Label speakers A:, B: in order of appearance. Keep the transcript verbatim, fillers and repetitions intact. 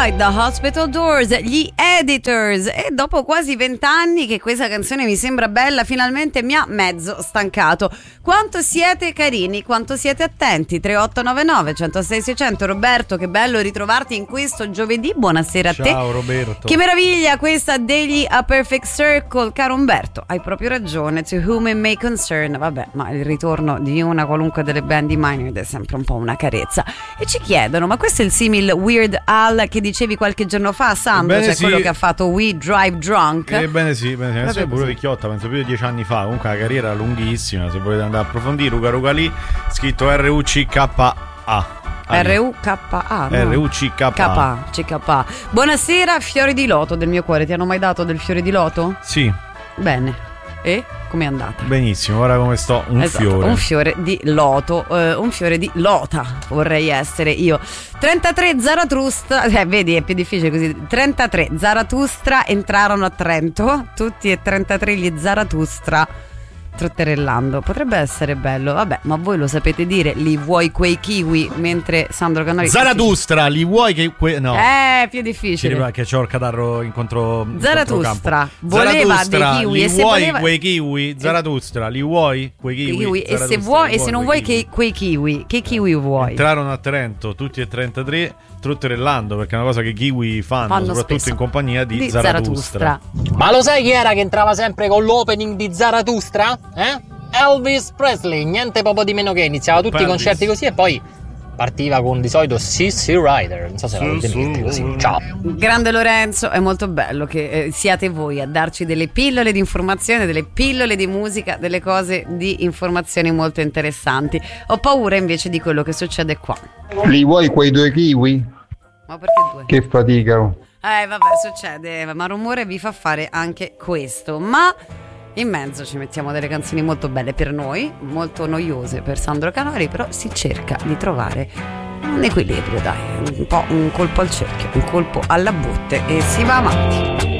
A: Inside the Hospital Doors, gli Editors. E dopo quasi vent'anni che questa canzone mi sembra bella, finalmente mi ha mezzo stancato. Quanto siete carini, quanto siete attenti. Tre otto nove nove uno zero sei sei zero zero. Roberto, che bello ritrovarti in questo giovedì. Buonasera a te.
B: Ciao Roberto.
A: Che meraviglia questa degli A Perfect Circle. Caro Umberto, hai proprio ragione. To whom it may concern. Vabbè, ma il ritorno di una qualunque delle band di Minor è sempre un po' una carezza. E ci chiedono, ma questo è il simil Weird Al che dicevi qualche giorno fa, Sandro?
B: Ebbene
A: Cioè
B: sì.
A: quello che ha fatto We Drive Drunk?
B: Ebbene sì, bene sì. Adesso è pure vecchiotta, penso più di dieci anni fa. Comunque la carriera è lunghissima. Se volete andare a approfondire, Ruga Ruga lì, scritto R U C K A.
A: R U K A, no?
B: R U C K A.
A: K C K A. Buonasera, fiori di loto del mio cuore. Ti hanno mai dato del fiore di loto?
B: Sì.
A: Bene. E com'è andata?
B: Benissimo, ora come sto? Un
A: esatto,
B: fiore.
A: Un fiore di loto, eh, un fiore di lota vorrei essere io. trentatré Zarathustra, eh, vedi è più difficile così. trentatré Zarathustra entrarono a Trento, tutti e trentatré gli Zarathustra trotterellando. Potrebbe essere bello, vabbè, ma voi lo sapete dire, li vuoi quei kiwi? Mentre Sandro Canori
B: Zarathustra, li vuoi che que... no.
A: Eh, più difficile.
B: Che c'ho il catarro incontro
A: Zarathustra voleva dei kiwi,
B: li
A: e se
B: vuoi
A: voleva...
B: quei kiwi? Zarathustra, li vuoi quei kiwi?
A: kiwi e se vuoi e se non vuoi che quei kiwi, che kiwi vuoi?
B: Entrarono a Trento tutti e trentatré trotterellando, perché è una cosa che i kiwi fanno,
A: fanno
B: soprattutto
A: spesso.
B: in compagnia di,
A: di
B: Zarathustra.
A: Zarathustra.
C: Ma lo sai chi era che entrava sempre con l'opening di Zarathustra? Eh? Elvis Presley, niente proprio di meno che iniziava tutti i concerti così e poi partiva con di solito Sissy Rider, non so se l'avete visto così. Ciao.
A: Grande Lorenzo, è molto bello che eh, siate voi a darci delle pillole di informazione, delle pillole di musica, delle cose di informazioni molto interessanti. Ho paura invece di quello che succede qua.
D: Li vuoi quei due kiwi?
A: Ma perché due?
D: Che fatica.
A: Eh vabbè, succede, ma rumore vi fa fare anche questo. Ma in mezzo ci mettiamo delle canzoni molto belle per noi, molto noiose per Sandro Canori, però si cerca di trovare un equilibrio, dai, un po' un colpo al cerchio, un colpo alla botte e si va avanti.